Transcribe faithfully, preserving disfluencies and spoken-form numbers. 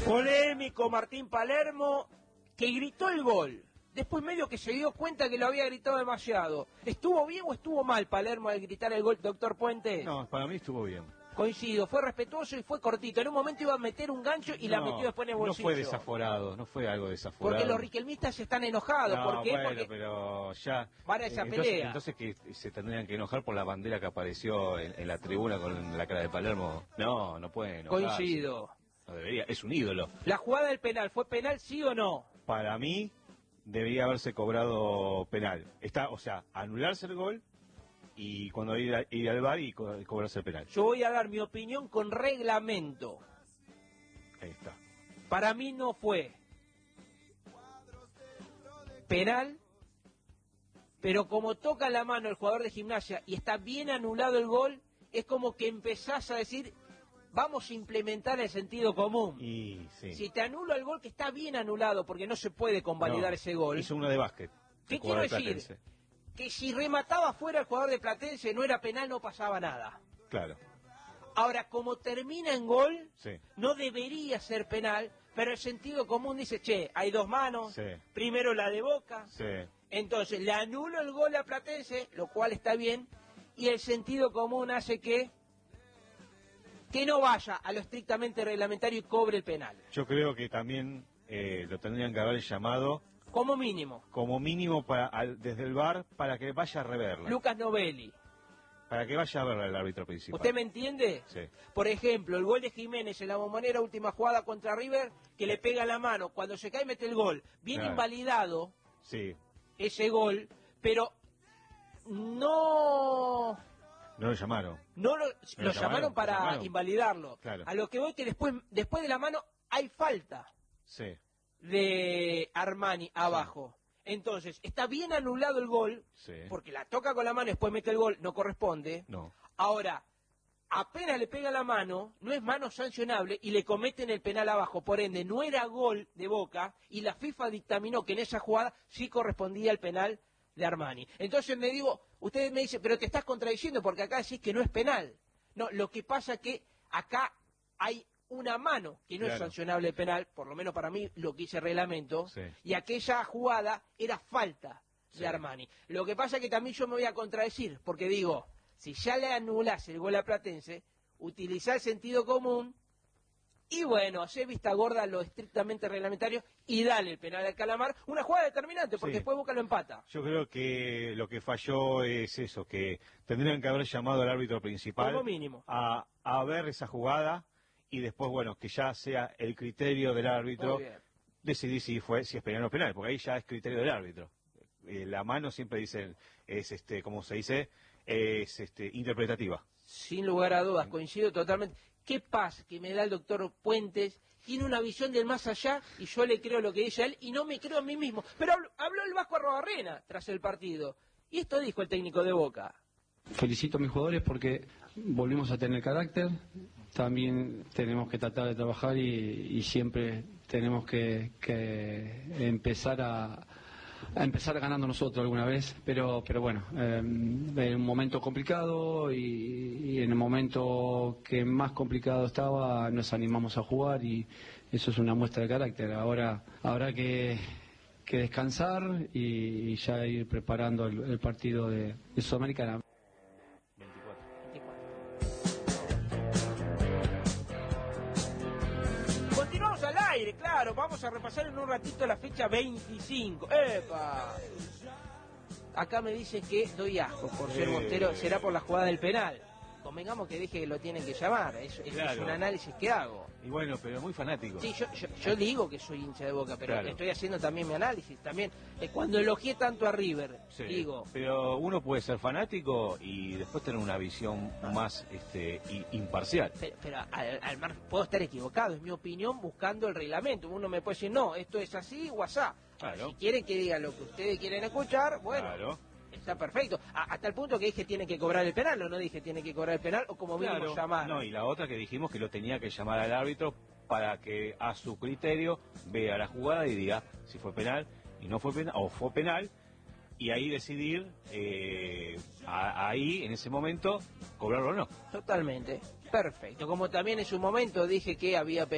Polémico Martín Palermo, que gritó el gol. Después medio que se dio cuenta que lo había gritado demasiado. ¿Estuvo bien o estuvo mal Palermo al gritar el gol, doctor Puente? No, para mí estuvo bien. Coincido, fue respetuoso y fue cortito. En un momento iba a meter un gancho y no, la metió después en el bolsillo. No fue desaforado, no fue algo desaforado. Porque los riquelmistas están enojados. No, ¿Por qué? bueno, Porque pero ya... para esa entonces, pelea. Entonces que se tendrían que enojar por la bandera que apareció en, en la tribuna con la cara de Palermo. No, no pueden enojarse. Coincido. No debería, es un ídolo. ¿La jugada del penal fue penal sí o no? Para mí debería haberse cobrado penal. Está, o sea, anularse el gol y cuando ir, a, ir al V A R y, co y cobrarse el penal. Yo voy a dar mi opinión con reglamento. Ahí está. Para mí no fue penal, pero como toca la mano el jugador de Gimnasia y está bien anulado el gol, es como que empezás a decir, vamos a implementar el sentido común. Y, sí. Si te anula el gol, que está bien anulado, porque no se puede convalidar no, ese gol. Hizo uno de básquet. ¿Qué quiero decir? Platense. Que si remataba fuera el jugador de Platense, no era penal, no pasaba nada. Claro. Ahora, como termina en gol, sí. no debería ser penal, pero el sentido común dice, che, hay dos manos, sí. primero la de Boca, sí. entonces le anulo el gol a Platense, lo cual está bien, y el sentido común hace que que no vaya a lo estrictamente reglamentario y cobre el penal. Yo creo que también eh, lo tendrían que haber llamado... Como mínimo. Como mínimo para, al, desde el V A R para que vaya a reverla. Lucas Novelli. Para que vaya a verla el árbitro principal. ¿Usted me entiende? Sí. Por ejemplo, el gol de Jiménez en la Bombonera, última jugada contra River, que le pega la mano. Cuando se cae mete el gol. Bien claro. Invalidado sí. ese gol, pero no... No lo llamaron. No lo, ¿No lo, lo llamaron, llamaron para llamaron? invalidarlo. Claro. A lo que voy que después, después de la mano hay falta. Sí. De Armani abajo. Sí. Entonces, está bien anulado el gol, sí. porque la toca con la mano y después mete el gol, no corresponde. No. Ahora, apenas le pega la mano, no es mano sancionable y le cometen el penal abajo. Por ende, no era gol de Boca y la FIFA dictaminó que en esa jugada sí correspondía el penal de Armani. Entonces me digo, ustedes me dicen, pero te estás contradiciendo porque acá decís que no es penal. No, lo que pasa es que acá hay una mano que no claro. es sancionable penal, por lo menos para mí lo que dice el reglamento, sí. y aquella jugada era falta de sí. Armani. Lo que pasa es que también yo me voy a contradecir, porque digo, si ya le anulás el gol a Platense, utilizá el sentido común, y bueno, hacer vista gorda lo estrictamente reglamentario, y dale el penal al Calamar, una jugada determinante, porque sí. después Boca lo empata. Yo creo que lo que falló es eso, que tendrían que haber llamado al árbitro principal como mínimo. A, a ver esa jugada, y después, bueno, que ya sea el criterio del árbitro decidir si fue si es penal o penal, porque ahí ya es criterio del árbitro. Eh, la mano siempre dicen, es este, como se dice, es este interpretativa. Sin lugar a dudas, coincido totalmente. Qué paz que me da el doctor Puentes, tiene una visión del más allá y yo le creo lo que dice él y no me creo a mí mismo. Pero habló, habló el Vasco Arrobarrena tras el partido. Y esto dijo el técnico de Boca. Felicito a mis jugadores porque volvimos a tener carácter, también tenemos que tratar de trabajar y, y siempre tenemos que, que empezar a, a empezar ganando nosotros alguna vez, pero pero bueno, eh, en un momento complicado y, y en el momento que más complicado estaba nos animamos a jugar y eso es una muestra de carácter. Ahora habrá que que descansar y, y ya ir preparando el, el partido de, de Sudamericana. Continuamos al aire, claro, vamos a repasar en un ratito la fecha veinticinco. ¡Epa! Acá me dicen que doy asco por ser eh, Montero, será por la jugada del penal. Convengamos que dije que lo tienen que llamar, eso, eso claro. es un análisis que hago. Y bueno, pero muy fanático. Sí, yo, yo, yo digo que soy hincha de Boca, pero claro. estoy haciendo también mi análisis. También eh, cuando elogié tanto a River, sí, digo... Pero uno puede ser fanático y después tener una visión más este, imparcial. Pero, pero al, al mar puedo estar equivocado, es mi opinión buscando el reglamento. Uno me puede decir, no, esto es así, WhatsApp. Claro. Si quieren que diga lo que ustedes quieren escuchar, bueno... Claro. Está perfecto. A, hasta el punto que dije tiene que cobrar el penal, o no dije tiene que cobrar el penal, o como mínimo claro. llamar. No, y la otra que dijimos que lo tenía que llamar al árbitro para que a su criterio vea la jugada y diga si fue penal y no fue penal, o fue penal, y ahí decidir, eh, a, ahí, en ese momento, cobrarlo o no. Totalmente. Perfecto. Como también en su momento dije que había penal.